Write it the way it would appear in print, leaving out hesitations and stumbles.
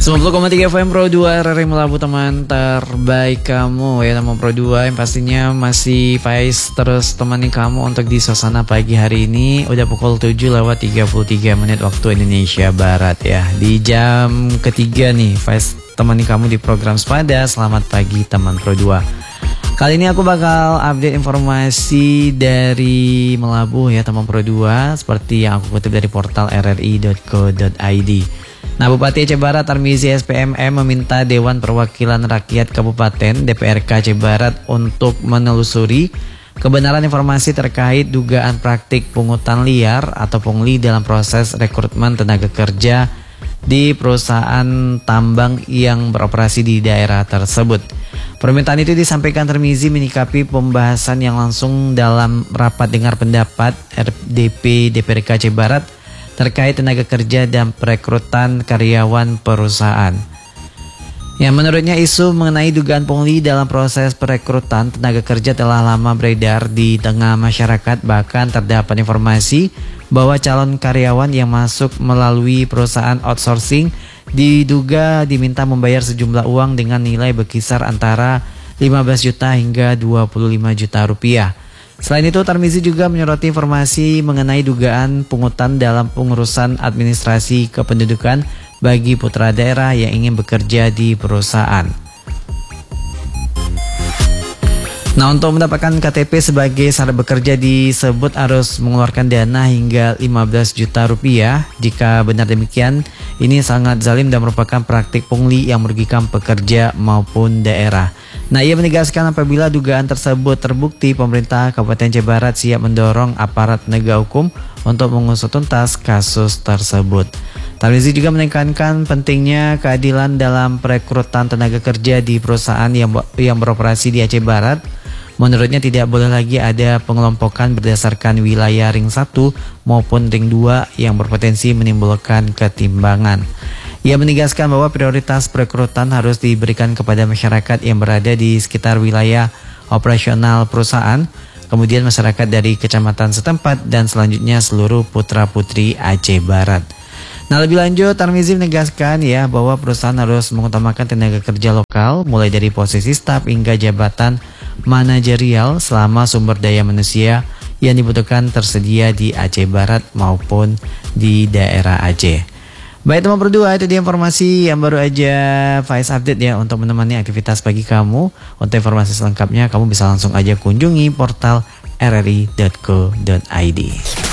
90,3 FM Pro 2 RRI Melabu, teman terbaik kamu ya, teman Pro 2 yang pastinya masih Faiz terus temani kamu untuk di suasana pagi hari ini. Udah pukul 7:33 waktu Indonesia Barat ya. Di jam ketiga nih Faiz temani kamu di program Sepada. Selamat pagi teman Pro 2. Kali ini aku bakal update informasi dari Melabu ya teman Pro 2, seperti yang aku kutip dari portal rri.co.id. Nah, Bupati Aceh Barat Tarmizi SPMM meminta Dewan Perwakilan Rakyat Kabupaten DPRK Aceh Barat untuk menelusuri kebenaran informasi terkait dugaan praktik pungutan liar atau pungli dalam proses rekrutmen tenaga kerja di perusahaan tambang yang beroperasi di daerah tersebut. Permintaan itu disampaikan Tarmizi menyikapi pembahasan yang langsung dalam rapat dengar pendapat RDP DPRK Aceh Barat terkait tenaga kerja dan perekrutan karyawan perusahaan. Ya, menurutnya isu mengenai dugaan pungli dalam proses perekrutan tenaga kerja telah lama beredar di tengah masyarakat. Bahkan terdapat informasi bahwa calon karyawan yang masuk melalui perusahaan outsourcing diduga diminta membayar sejumlah uang dengan nilai berkisar antara 15 juta hingga 25 juta rupiah. Selain itu, Tarmizi juga menyoroti informasi mengenai dugaan pungutan dalam pengurusan administrasi kependudukan bagi putra daerah yang ingin bekerja di perusahaan. Nah, untuk mendapatkan KTP sebagai syarat bekerja disebut harus mengeluarkan dana hingga 15 juta rupiah. Jika benar demikian, ini sangat zalim dan merupakan praktik pungli yang merugikan pekerja maupun daerah. Nah, ia menegaskan apabila dugaan tersebut terbukti, pemerintah Kabupaten Aceh Barat siap mendorong aparat penegak hukum untuk mengusut tuntas kasus tersebut. Tarmizi juga menekankan pentingnya keadilan dalam perekrutan tenaga kerja di perusahaan yang beroperasi di Aceh Barat. Menurutnya tidak boleh lagi ada pengelompokan berdasarkan wilayah ring 1 maupun ring 2 yang berpotensi menimbulkan ketimbangan. Ia menegaskan bahwa prioritas perekrutan harus diberikan kepada masyarakat yang berada di sekitar wilayah operasional perusahaan, kemudian masyarakat dari kecamatan setempat, dan selanjutnya seluruh putra-putri Aceh Barat. Nah, lebih lanjut, Tarmizi menegaskan ya bahwa perusahaan harus mengutamakan tenaga kerja lokal, mulai dari posisi staf hingga jabatan manajerial selama sumber daya manusia yang dibutuhkan tersedia di Aceh Barat maupun di daerah Aceh. Baik teman berdua, itu dia informasi yang baru aja Faiz update ya untuk menemani aktivitas pagi kamu. Untuk informasi selengkapnya kamu bisa langsung aja kunjungi portal rri.co.id.